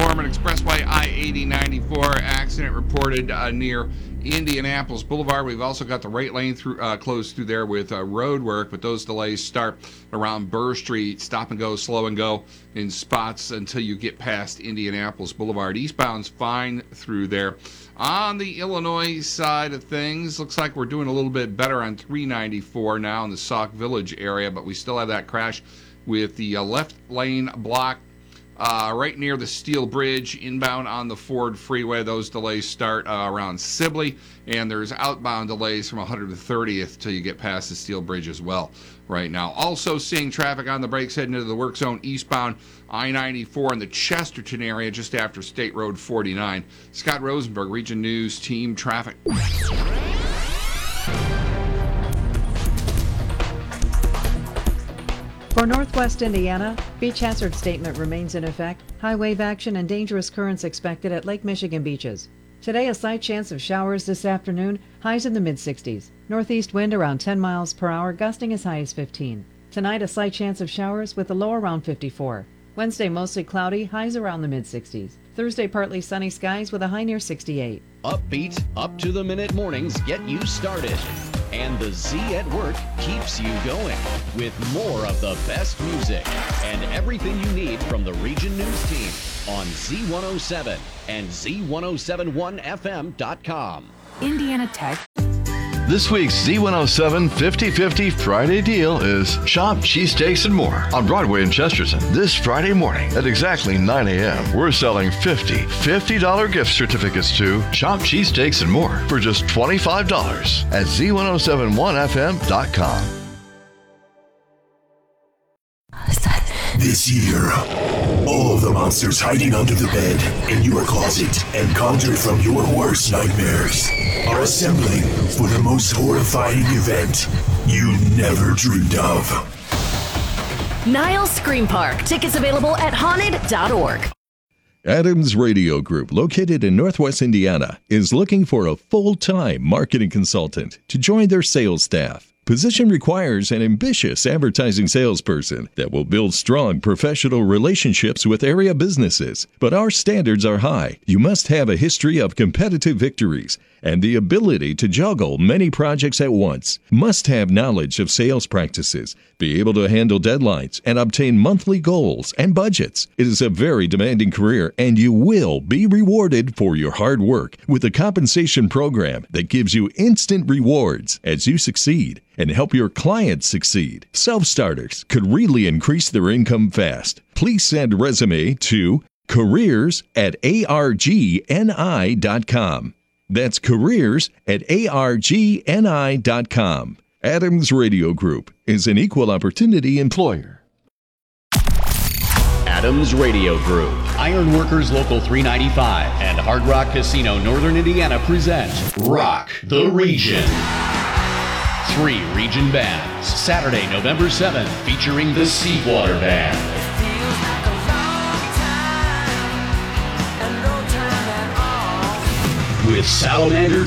Norman Expressway, I-80-94. Accident reported near Indianapolis Boulevard. We've also got the right lane closed through there with road work, but those delays start around Burr Street. Stop and go, slow and go in spots until you get past Indianapolis Boulevard. Eastbound's fine through there. On the Illinois side of things, looks like we're doing a little bit better on 394 now in the Sauk Village area, but we still have that crash with the left lane blocked right near the Steel Bridge, inbound on the Ford Freeway. Those delays start around Sibley, and there's outbound delays from 130th till you get past the Steel Bridge as well right now. Also seeing traffic on the brakes heading into the work zone eastbound I-94 in the Chesterton area just after State Road 49. Scott Rosenberg, Region News Team Traffic. For Northwest Indiana, beach hazard statement remains in effect. High wave action and dangerous currents expected at Lake Michigan beaches. Today, a slight chance of showers this afternoon, highs in the mid-60s. Northeast wind around 10 miles per hour, gusting as high as 15. Tonight, a slight chance of showers with a low around 54. Wednesday, mostly cloudy, highs around the mid-60s. Thursday, partly sunny skies with a high near 68. Upbeat, up-to-the-minute mornings get you started. And the Z at Work keeps you going with more of the best music and everything you need from the Region News team on Z107 and Z1071FM.com. Indiana Tech. This week's Z107 50-50 Friday deal is Shop Cheesesteaks and More on Broadway in Chesterton. This Friday morning at exactly 9 a.m., we're selling $50 gift certificates to Shop Cheesesteaks and More for just $25 at Z1071FM.com. This year, all of the monsters hiding under the bed, in your closet, and conjured from your worst nightmares are assembling for the most horrifying event you never dreamed of. Niles Scream Park. Tickets available at haunted.org. Adams Radio Group, located in Northwest Indiana, is looking for a full-time marketing consultant to join their sales staff. Position requires an ambitious advertising salesperson that will build strong professional relationships with area businesses. But our standards are high. You must have a history of competitive victories and the ability to juggle many projects at once. Must have knowledge of sales practices, be able to handle deadlines, and obtain monthly goals and budgets. It is a very demanding career, and you will be rewarded for your hard work with a compensation program that gives you instant rewards as you succeed and help your clients succeed. Self-starters could really increase their income fast. Please send a resume to careers@argni.com. That's careers@argni.com. Adams Radio Group is an equal opportunity employer. Adams Radio Group, Ironworkers Local 395, and Hard Rock Casino Northern Indiana present Rock the Region. 3 region bands, Saturday, November 7th, featuring the Seawater Band. With Salamander